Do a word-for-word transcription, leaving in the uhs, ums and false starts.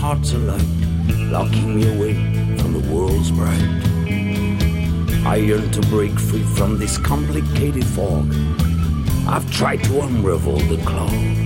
hearts alight, locking me away from the world's bright. I yearn to break free from this complicated fog. I've tried to unravel the cloud,